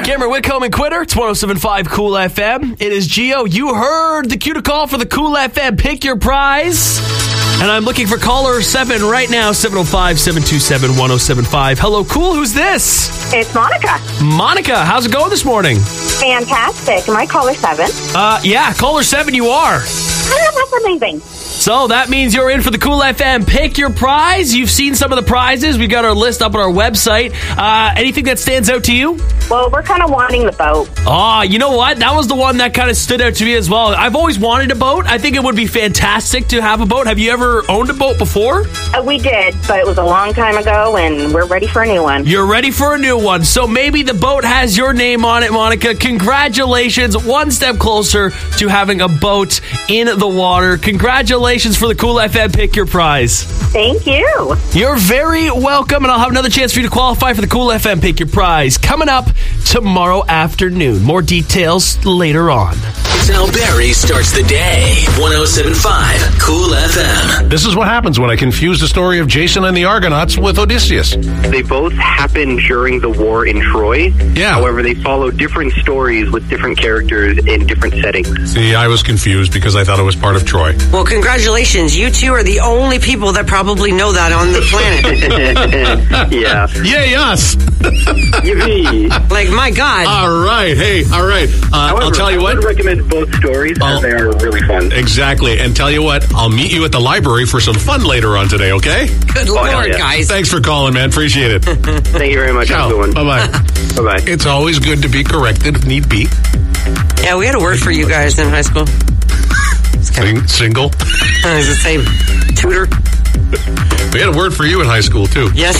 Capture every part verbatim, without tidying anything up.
Cameron Whitcomb and Quitter. It's one oh seven point five Cool F M. It is Gio. You heard the cue to call for the Cool F M Pick Your Prize. And I'm looking for caller seven right now, seven oh five, seven two seven, one oh seven five. Hello, Cool. Who's this? It's Monica. Monica, how's it going this morning? Fantastic. Am I caller seven? Uh, yeah, caller seven you are. Oh, that's amazing. So that means you're in for the Cool F M Pick Your Prize. You've seen some of the prizes. We've got our list up on our website. Uh, anything that stands out to you? Well, we're kind of wanting the boat. Oh, you know what? That was the one that kind of stood out to me as well. I've always wanted a boat. I think it would be fantastic to have a boat. Have you ever owned a boat before? Uh, we did, but it was a long time ago, and we're ready for a new one. You're ready for a new one. So maybe the boat has your name on it, Monica. Congratulations. One step closer to having a boat in the water. Congratulations for the Cool F M Pick Your Prize. Thank you. You're very welcome, and I'll have another chance for you to qualify for the Cool F M Pick Your Prize coming up tomorrow afternoon. More details later on. It's how Barry starts the day. one oh seven point five Cool F M. This is what happens when I confuse the story of Jason and the Argonauts with Odysseus. They both happened during the war in Troy. Yeah. However, they follow different stories with different characters in different settings. See, I was confused because I thought it was part of Troy. Well, congratulations. You two are the only people that probably know that on the planet. Yeah. Yay, us! Yippee. Like, my God. All right. Hey, all right. Uh, However, I'll tell you I what. would recommend both stories Oh. as they are really fun. Exactly. And tell you what, I'll meet you at the library for some fun later on today, okay? Good Oh, hell Lord, yeah. guys. Thanks for calling, man. Appreciate it. Thank you very much. Have a good one. Bye-bye. Bye-bye. It's always good to be corrected if need be. Yeah, we had a word for you guys in high school. Sing- single. I was the same. Tutor. We had a word for you in high school, too. Yes.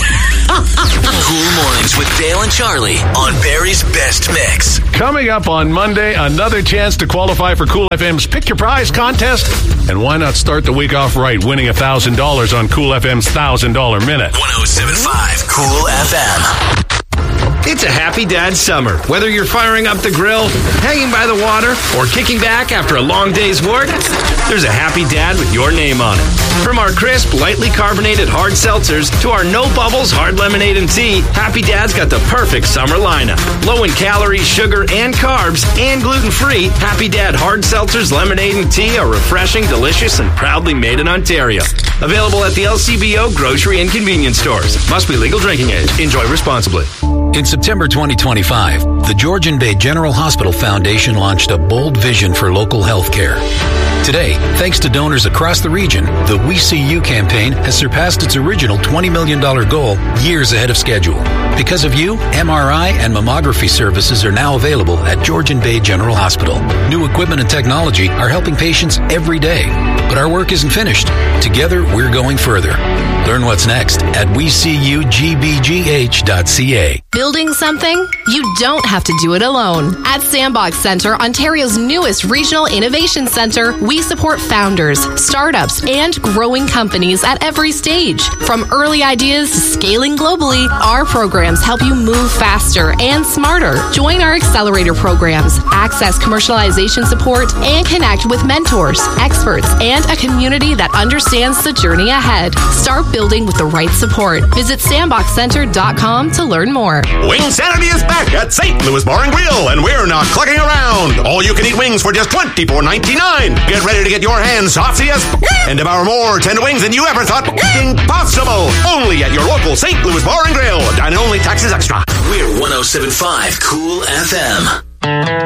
Cool Mornings with Dale and Charlie on Barry's Best Mix. Coming up on Monday, another chance to qualify for Cool F M's Pick Your Prize contest. And why not start the week off right, winning one thousand dollars on Cool F M's one thousand dollars Minute? one oh seven point five Cool F M. It's a happy dad summer. Whether you're firing up the grill, hanging by the water, or kicking back after a long day's work, there's a happy dad with your name on it. From our crisp, lightly carbonated hard seltzers to our no bubbles hard lemonade and tea, Happy Dad's got the perfect summer lineup. Low in calories, sugar, and carbs, and gluten-free, Happy Dad hard seltzers, lemonade, and tea are refreshing, delicious, and proudly made in Ontario. Available at the L C B O grocery and convenience stores. Must be legal drinking age. Enjoy responsibly. In September twenty twenty-five, the Georgian Bay General Hospital Foundation launched a bold vision for local health care. Today, thanks to donors across the region, the We See You campaign has surpassed its original twenty million dollars goal years ahead of schedule. Because of you, M R I and mammography services are now available at Georgian Bay General Hospital. New equipment and technology are helping patients every day. But our work isn't finished. Together, we're going further. Learn what's next at we see you g b g h dot c a. Building something? You don't have to do it alone. At Sandbox Center, Ontario's newest regional innovation center, we support founders, startups, and growing companies at every stage. From early ideas to scaling globally, our programs help you move faster and smarter. Join our accelerator programs, access commercialization support, and connect with mentors, experts, and a community that understands the journey ahead. Start building with the right support. Visit sandbox center dot com to learn more. Wingsanity is back at Saint Louis Bar and Grill, and we're not clucking around. All you can eat wings for just twenty-four ninety-nine. Get ready to get your hands saucy as and devour more tender wings than you ever thought possible. Only at your local Saint Louis Bar and Grill. Dine only, taxes extra. We're one oh seven point five Cool F M.